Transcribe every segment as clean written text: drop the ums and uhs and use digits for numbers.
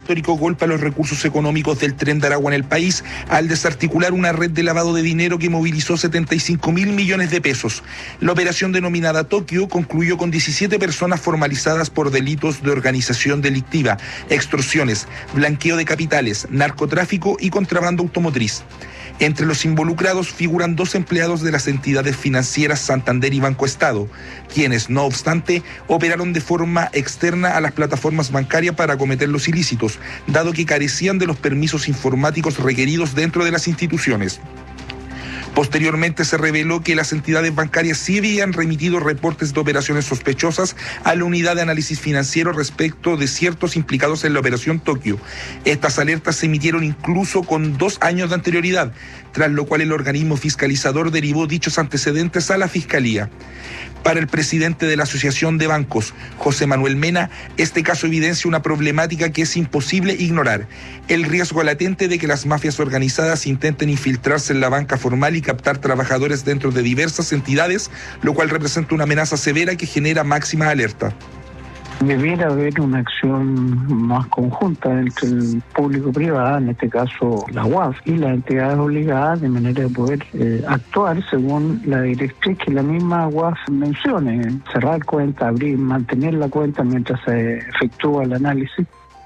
histórico golpe a los recursos económicos del Tren de Aragua en el país al desarticular una red de lavado de dinero que movilizó 75.000 millones de pesos. La operación denominada Tokio concluyó con 17 personas formalizadas por delitos de organización delictiva, extorsiones, blanqueo de capitales, narcotráfico y contrabando automotriz. Entre los involucrados figuran 2 empleados de las entidades financieras Santander y Banco Estado, quienes, no obstante, operaron de forma externa a las plataformas bancarias para cometer los ilícitos, dado que carecían de los permisos informáticos requeridos dentro de las instituciones. Posteriormente se reveló que las entidades bancarias sí habían remitido reportes de operaciones sospechosas a la unidad de análisis financiero respecto de ciertos implicados en la operación Tokio. Estas alertas se emitieron incluso con 2 años de anterioridad, tras lo cual el organismo fiscalizador derivó dichos antecedentes a la Fiscalía. Para el presidente de la Asociación de Bancos, José Manuel Mena, este caso evidencia una problemática que es imposible ignorar: el riesgo latente de que las mafias organizadas intenten infiltrarse en la banca formal y captar trabajadores dentro de diversas entidades, lo cual representa una amenaza severa que genera máxima alerta. Debiera haber una acción más conjunta entre el público y privado, en este caso la UAF, y las entidades obligadas, de manera de poder actuar según la directriz que la misma UAF mencione: cerrar cuenta, abrir, mantener la cuenta mientras se efectúa el análisis.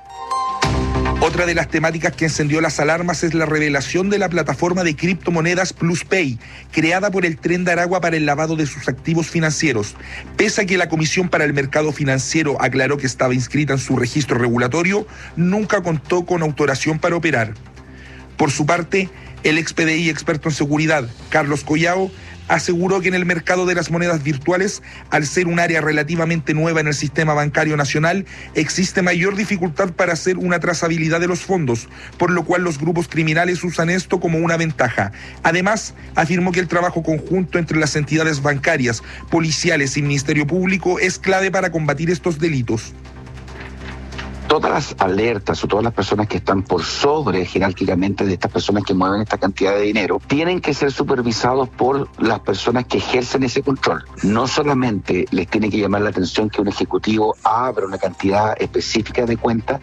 Otra de las temáticas que encendió las alarmas es la revelación de la plataforma de criptomonedas PlusPay, creada por el Tren de Aragua para el lavado de sus activos financieros. Pese a que la Comisión para el Mercado Financiero aclaró que estaba inscrita en su registro regulatorio, nunca contó con autorización para operar. Por su parte, el ex PDI experto en seguridad, Carlos Collao, aseguró que en el mercado de las monedas virtuales, al ser un área relativamente nueva en el sistema bancario nacional, existe mayor dificultad para hacer una trazabilidad de los fondos, por lo cual los grupos criminales usan esto como una ventaja. Además, afirmó que el trabajo conjunto entre las entidades bancarias, policiales y Ministerio Público es clave para combatir estos delitos. Todas las alertas o todas las personas que están por sobre jerárquicamente de estas personas que mueven esta cantidad de dinero tienen que ser supervisados por las personas que ejercen ese control. No solamente les tiene que llamar la atención que un ejecutivo abra una cantidad específica de cuentas.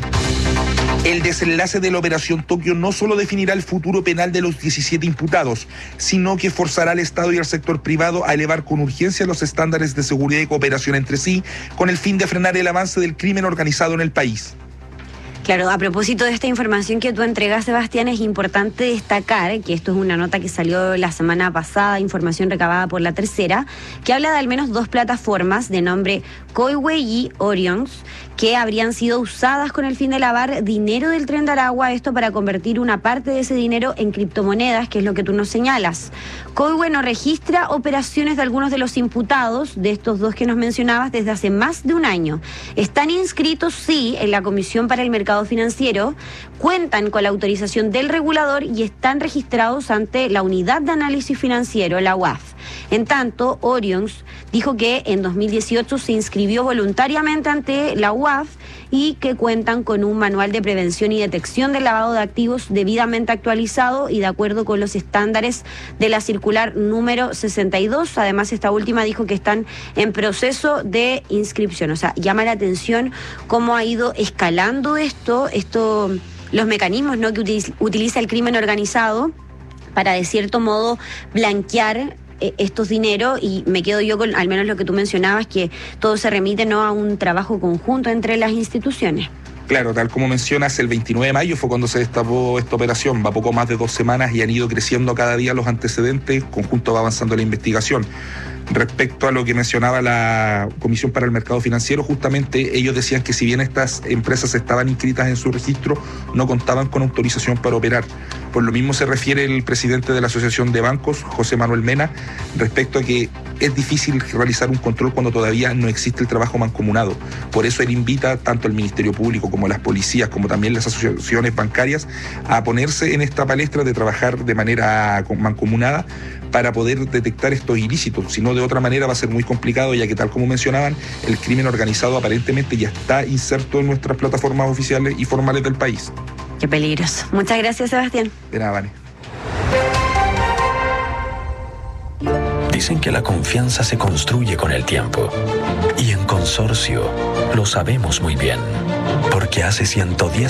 El desenlace de la operación Tokio no solo definirá el futuro penal de los 17 imputados, sino que forzará al Estado y al sector privado a elevar con urgencia los estándares de seguridad y cooperación entre sí, con el fin de frenar el avance del crimen organizado en el país. Claro, a propósito de esta información que tú entregas, Sebastián, es importante destacar que esto es una nota que salió la semana pasada, información recabada por La Tercera, que habla de al menos 2 plataformas de nombre Coiway y Orions, que habrían sido usadas con el fin de lavar dinero del Tren de Aragua, esto para convertir una parte de ese dinero en criptomonedas, que es lo que tú nos señalas. Coiway no registra operaciones de algunos de los imputados, de estos 2 que nos mencionabas, desde hace más de un año. Están inscritos, sí, en la Comisión para el Mercado Financiero, cuentan con la autorización del regulador y están registrados ante la Unidad de Análisis Financiero, la UAF. En tanto, Orions dijo que en 2018 se inscribió voluntariamente ante la UAF y que cuentan con un manual de prevención y detección del lavado de activos debidamente actualizado y de acuerdo con los estándares de la circular número 62. Además, esta última dijo que están en proceso de inscripción. O sea, llama la atención cómo ha ido escalando esto, los mecanismos, ¿no?, que utiliza el crimen organizado para, de cierto modo, blanquear estos dineros, y me quedo yo con al menos lo que tú mencionabas, que todo se remite, ¿no?, a un trabajo conjunto entre las instituciones. Claro, tal como mencionas, el 29 de mayo fue cuando se destapó esta operación. Va poco más de 2 semanas y han ido creciendo cada día los antecedentes, conjunto va avanzando la investigación. Respecto a lo que mencionaba la Comisión para el Mercado Financiero, justamente ellos decían que si bien estas empresas estaban inscritas en su registro, no contaban con autorización para operar. Por lo mismo se refiere el presidente de la Asociación de Bancos, José Manuel Mena, respecto a que es difícil realizar un control cuando todavía no existe el trabajo mancomunado. Por eso él invita tanto al Ministerio Público como las policías, como también las asociaciones bancarias, a ponerse en esta palestra de trabajar de manera mancomunada para poder detectar estos ilícitos. Si no, de otra manera va a ser muy complicado, ya que, tal como mencionaban, el crimen organizado aparentemente ya está inserto en nuestras plataformas oficiales y formales del país. Qué peligroso. Muchas gracias, Sebastián. De nada, Vane. Dicen que la confianza se construye con el tiempo. Y en Consorcio lo sabemos muy bien, porque hace 110